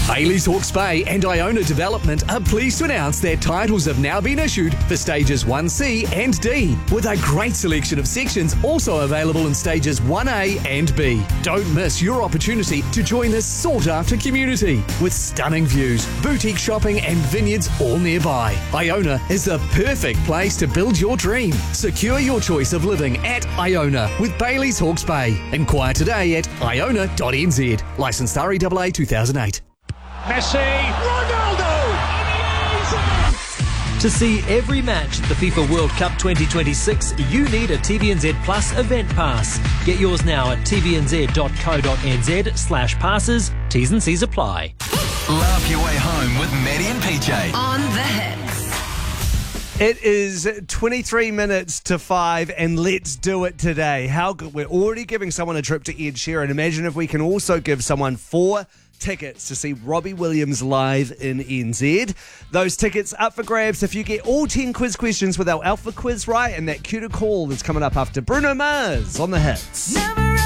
Bailey's Hawke's Bay and Iona Development are pleased to announce their titles have now been issued for stages 1C and D, with a great selection of sections also available in stages 1A and B. Don't miss your opportunity to join this sought-after community with stunning views, boutique shopping and vineyards all nearby. Iona is the perfect place to build your dream. Secure your choice of living at Iona with Bailey's Hawke's Bay. Inquire today at iona.nz. Licensed REAA 2008. Messi, Ronaldo! To see every match at the FIFA World Cup 2026, you need a TVNZ Plus event pass. Get yours now at tvnz.co.nz/passes. T's and C's apply. Laugh your way home with Maddie and PJ. On the Hits. It is 23 minutes to 5 and let's do it today. How good. We're already giving someone a trip to Ed Sheeran. Imagine if we can also give someone 4 tickets to see Robbie Williams live in NZ. Those tickets up for grabs if you get all 10 quiz questions with our Alpha Quiz right, and that cue to call is coming up after Bruno Mars on the Hits. Never